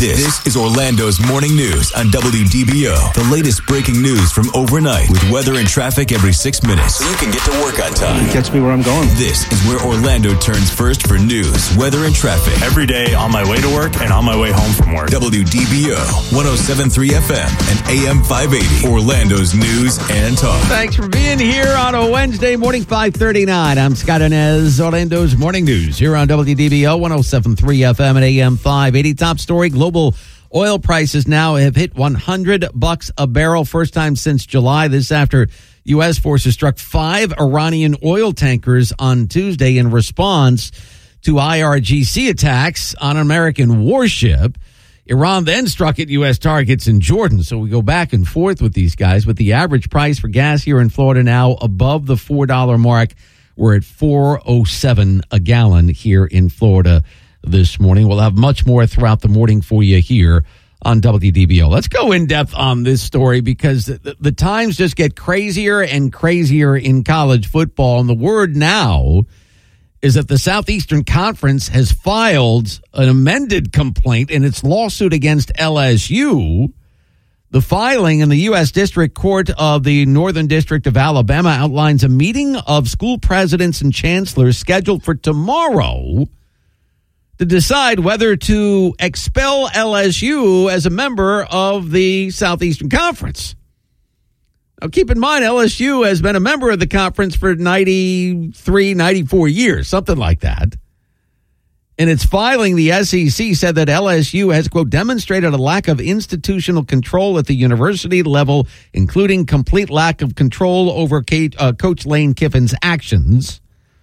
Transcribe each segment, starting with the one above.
This is Orlando's morning news on WDBO. The latest breaking news from overnight with weather and traffic every 6 minutes, so you can get to work on time. Catch me where I'm going. This is where Orlando turns first for news, weather, and traffic. Every day on my way to work and on my way home from work. WDBO, 107.3 FM and AM 580. Orlando's news and talk. Thanks for being here on a Wednesday morning, 5:39. I'm Scott Inez, Orlando's morning news here on WDBO, 107.3 FM and AM 580. Top story, global oil prices now have hit $100 a barrel, first time since July. This after U.S. forces struck 5 Iranian oil tankers on Tuesday in response to IRGC attacks on an American warship. Iran then struck at U.S. targets in Jordan. So we go back and forth with these guys. With the average price for gas here in Florida now above the $4 mark. We're at $4.07 a gallon here in Florida this morning. We'll have much more throughout the morning for you here on WDBO. Let's go in depth on this story because the times just get crazier and crazier in college football. And the word now is that the Southeastern Conference has filed an amended complaint in its lawsuit against LSU. The filing in the U.S. District Court of the Northern District of Alabama outlines a meeting of school presidents and chancellors scheduled for tomorrow to decide whether to expel LSU as a member of the Southeastern Conference. Now, keep in mind, LSU has been a member of the conference for 93, 94 years, something like that. In its filing, the SEC said that LSU has, quote, demonstrated a lack of institutional control at the university level, including complete lack of control over Coach Lane Kiffin's actions.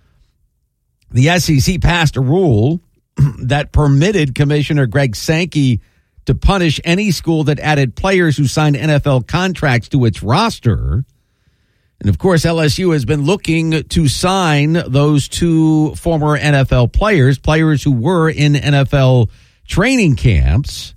The SEC passed a rule that permitted Commissioner Greg Sankey to punish any school that added players who signed NFL contracts to its roster. And, of course, LSU has been looking to sign those 2 former NFL players who were in NFL training camps.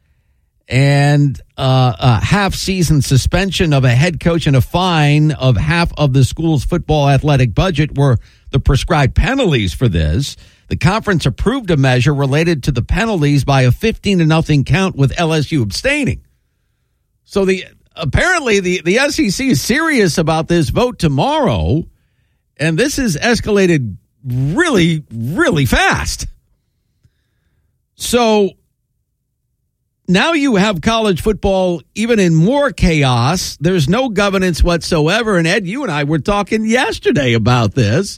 And a half-season suspension of a head coach and a fine of half of the school's football athletic budget were the prescribed penalties for this. The conference approved a measure related to the penalties by a 15-0 count with LSU abstaining. So apparently the SEC is serious about this vote tomorrow, and this has escalated really, really fast. So now you have college football even in more chaos. There's no governance whatsoever. And Ed, you and I were talking yesterday about this.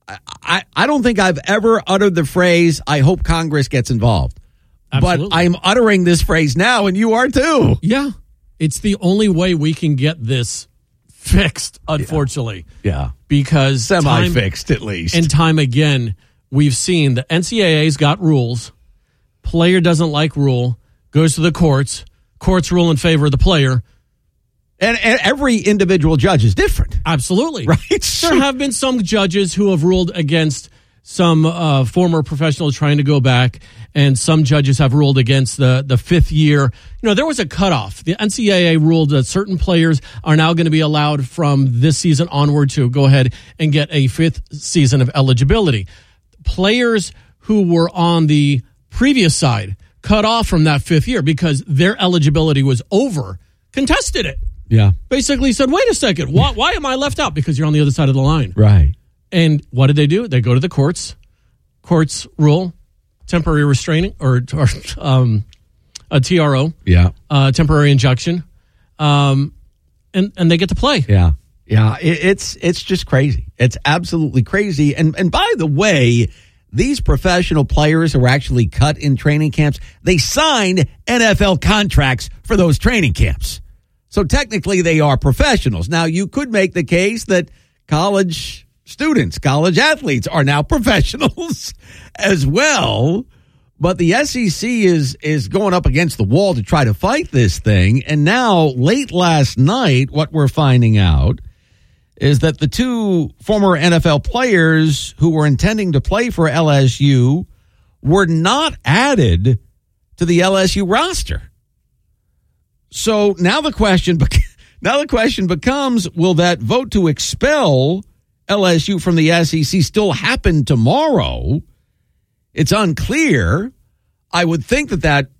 I don't think I've ever uttered the phrase, I hope Congress gets involved. Absolutely. But I'm uttering this phrase now, and you are too. Yeah. It's the only way we can get this fixed, unfortunately. Yeah. Because semi-fixed, at least. And time again, we've seen the NCAA's got rules. Player doesn't like rule, goes to the courts. Courts rule in favor of the player. And every individual judge is different. Absolutely. Right? There have been some judges who have ruled against some former professionals trying to go back, and some judges have ruled against the fifth year. You know, there was a cutoff. The NCAA ruled that certain players are now going to be allowed from this season onward to go ahead and get a 5th season of eligibility. Players who were on the previous side cut off from that 5th year because their eligibility was over, contested it. Yeah. Basically said, wait a second, why am I left out? Because you're on the other side of the line. Right. And what did they do? They go to the courts. Courts rule, temporary restraining or a TRO. Yeah. Temporary injunction. And they get to play. Yeah. Yeah. It's just crazy. It's absolutely crazy. And by the way, these professional players who were actually cut in training camps, they signed NFL contracts for those training camps. So technically they are professionals. Now, you could make the case that college students, college athletes are now professionals as well. But the SEC is going up against the wall to try to fight this thing. And now, late last night, what we're finding out is that the 2 former NFL players who were intending to play for LSU were not added to the LSU roster. So now the question becomes, will that vote to expel LSU from the SEC still happen tomorrow? It's unclear. I would think that